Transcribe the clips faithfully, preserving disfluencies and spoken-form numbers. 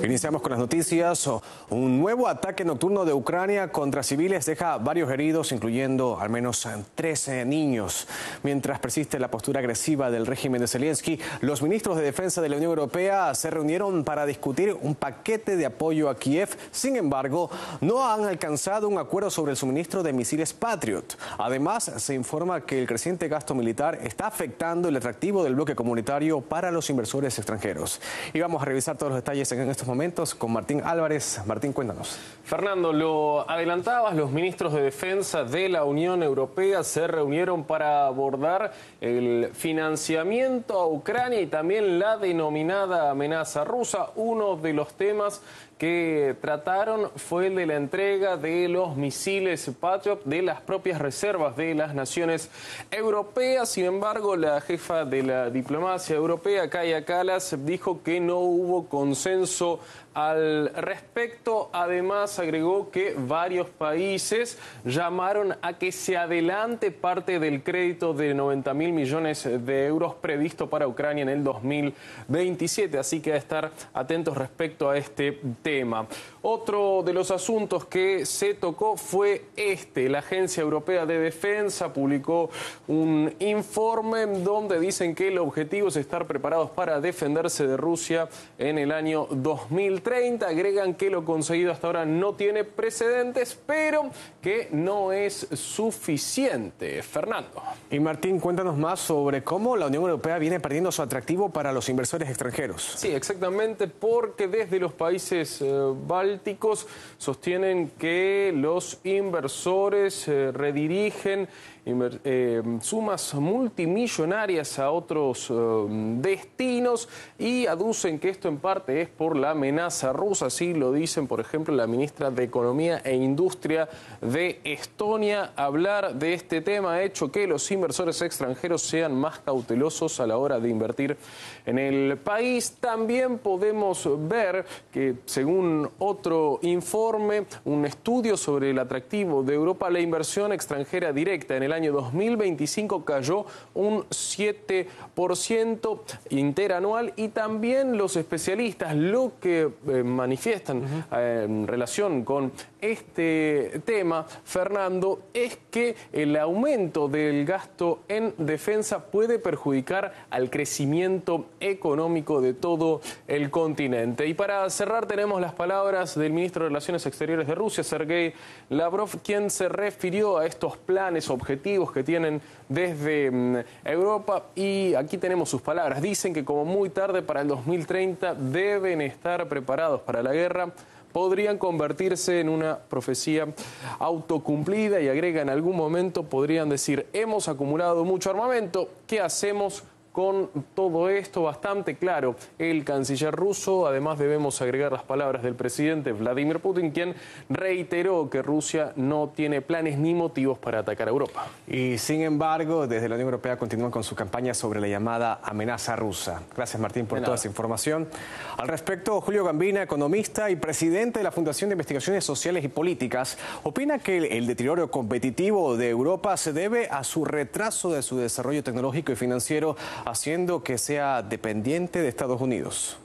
Iniciamos con las noticias. Un nuevo ataque nocturno de Ucrania contra civiles deja varios heridos, incluyendo al menos trece niños. Mientras persiste la postura agresiva del régimen de Zelensky, los ministros de Defensa de la Unión Europea se reunieron para discutir un paquete de apoyo a Kiev. Sin embargo, no han alcanzado un acuerdo sobre el suministro de misiles Patriot. Además, se informa que el creciente gasto militar está afectando el atractivo del bloque comunitario para los inversores extranjeros. Y vamos a revisar todos los detalles en estos momentos con Martín Álvarez. Martín, cuéntanos. Fernando, lo adelantabas, los ministros de Defensa de la Unión Europea se reunieron para abordar el financiamiento a Ucrania y también la denominada amenaza rusa. Uno de los temas que trataron fue el de la entrega de los misiles Patriot de las propias reservas de las naciones europeas. Sin embargo, la jefa de la diplomacia europea, Kaja Kallas, dijo que no hubo consenso al respecto. Además, agregó que varios países llamaron a que se adelante parte del crédito de noventa mil millones de euros previsto para Ucrania en el dos mil veintisiete. Así que a estar atentos respecto a este tema. Otro de los asuntos que se tocó fue este. La Agencia Europea de Defensa publicó un informe donde dicen que el objetivo es estar preparados para defenderse de Rusia en el año dos mil treinta. Agregan que lo conseguido hasta ahora no tiene precedentes, pero que no es suficiente. Fernando. Y Martín, cuéntanos más sobre cómo la Unión Europea viene perdiendo su atractivo para los inversores extranjeros. Sí, exactamente, porque desde los países eh, bálticos sostienen que los inversores eh, redirigen Inver eh, sumas multimillonarias a otros eh, destinos y aducen que esto en parte es por la amenaza rusa. Así lo dicen, por ejemplo, la ministra de Economía e Industria de Estonia. Hablar de este tema ha hecho que los inversores extranjeros sean más cautelosos a la hora de invertir en el país. También podemos ver que, según otro informe, un estudio sobre el atractivo de Europa, la inversión extranjera directa en el año dos mil veinticinco cayó un siete por ciento interanual, y también los especialistas lo que eh, manifiestan uh-huh. eh, en relación con este tema, Fernando, es que el aumento del gasto en defensa puede perjudicar al crecimiento económico de todo el continente. Y para cerrar tenemos las palabras del ministro de Relaciones Exteriores de Rusia, Sergei Lavrov, quien se refirió a estos planes objetivos que tienen desde um, Europa, y aquí tenemos sus palabras. Dicen que como muy tarde para el dos mil treinta deben estar preparados para la guerra. Podrían convertirse en una profecía autocumplida, y agrega, en algún momento podrían decir: hemos acumulado mucho armamento, ¿qué hacemos con todo esto? Bastante claro el canciller ruso. Además, debemos agregar las palabras del presidente Vladimir Putin, quien reiteró que Rusia no tiene planes ni motivos para atacar a Europa. Y sin embargo, desde la Unión Europea continúan con su campaña sobre la llamada amenaza rusa. Gracias, Martín, por toda esa información. Al respecto, Julio Gambina, economista y presidente de la Fundación de Investigaciones Sociales y Políticas, opina que el, el deterioro competitivo de Europa se debe a su retraso de su desarrollo tecnológico y financiero, haciendo que sea dependiente de Estados Unidos.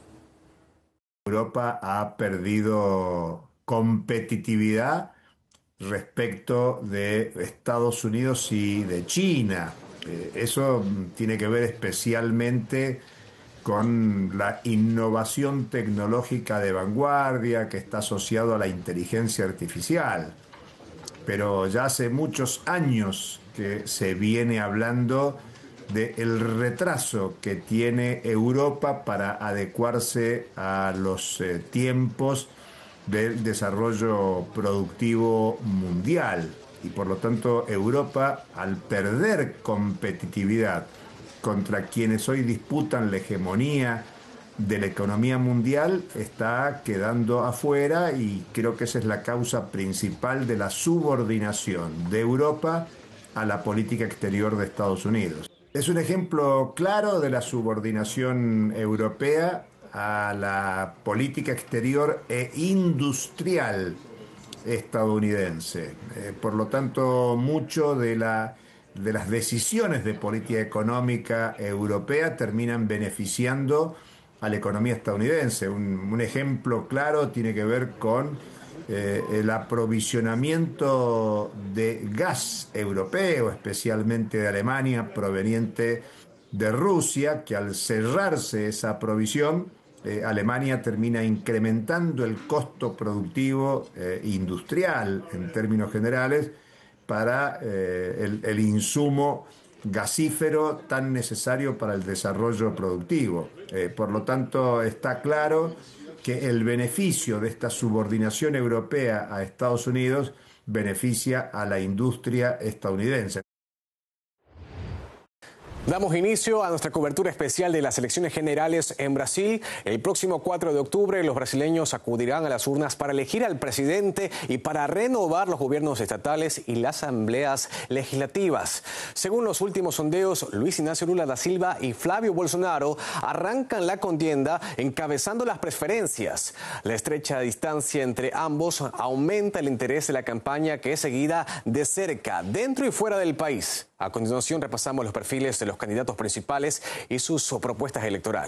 Europa ha perdido competitividad respecto de Estados Unidos y de China. Eh, eso tiene que ver especialmente con la innovación tecnológica de vanguardia que está asociado a la inteligencia artificial. Pero ya hace muchos años que se viene hablando del retraso que tiene Europa para adecuarse a los eh, tiempos del desarrollo productivo mundial. Y por lo tanto, Europa, al perder competitividad contra quienes hoy disputan la hegemonía de la economía mundial, está quedando afuera, y creo que esa es la causa principal de la subordinación de Europa a la política exterior de Estados Unidos. Es un ejemplo claro de la subordinación europea a la política exterior e industrial estadounidense. Eh, por lo tanto, mucho de, la, de las decisiones de política económica europea terminan beneficiando a la economía estadounidense. Un, un ejemplo claro tiene que ver con eh, el aprovisionamiento de gas europeo, especialmente de Alemania, proveniente de Rusia, que al cerrarse esa provisión, eh, Alemania termina incrementando el costo productivo eh, industrial en términos generales para eh, el, el insumo gasífero tan necesario para el desarrollo productivo. Eh, por lo tanto, está claro que el beneficio de esta subordinación europea a Estados Unidos beneficia a la industria estadounidense. Damos inicio a nuestra cobertura especial de las elecciones generales en Brasil. El próximo cuatro de octubre los brasileños acudirán a las urnas para elegir al presidente y para renovar los gobiernos estatales y las asambleas legislativas. Según los últimos sondeos, Luis Ignacio Lula da Silva y Flavio Bolsonaro arrancan la contienda encabezando las preferencias. La estrecha distancia entre ambos aumenta el interés de la campaña, que es seguida de cerca, dentro y fuera del país. A continuación repasamos los perfiles de los candidatos principales y sus propuestas electorales.